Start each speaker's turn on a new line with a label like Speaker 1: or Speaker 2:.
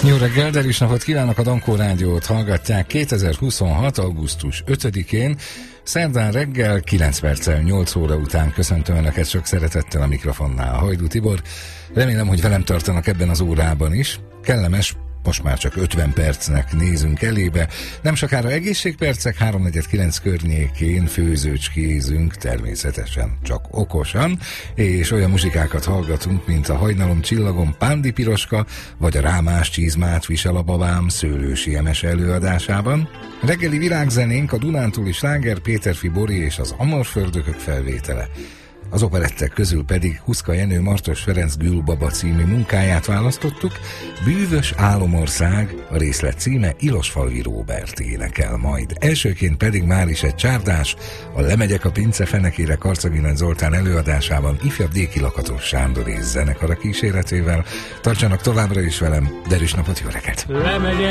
Speaker 1: Jó reggel, derűs napot kívánok, a Dankó Rádiót hallgatják 2026. augusztus 5-én, szerdán reggel 9 perccel 8 óra után köszöntöm Önöket sok szeretettel a mikrofonnál. Hajdú Tibor, remélem, hogy velem tartanak ebben az órában is. Kellemes, most már csak 50 percnek nézünk elébe. Nem sokára egészségpercek, 3:49 környékén főzőcskézünk, természetesen csak okosan, és olyan muzsikákat hallgatunk, mint a Hajnalom csillagom Pándi Piroska, vagy a Rámás csizmát visel a babám Szőlősi Emese előadásában. Reggeli virágzenénk a dunántúli sláger Péterfi Bori és az Amorföldökök felvétele. Az operettek közül pedig Huszka Jenő Martos Ferenc Gülbaba című munkáját választottuk, Bűvös álomország, a részlet címe Ilosfalvi Róbert énekel majd. Elsőként pedig már is egy csárdás, a Lemegyek a pince fenekére Karcaginen Zoltán előadásában ifjabb Déki Lakatos Sándor és zenekara kíséretével. Tartsanak továbbra is velem, derűs napot, jó reggelt!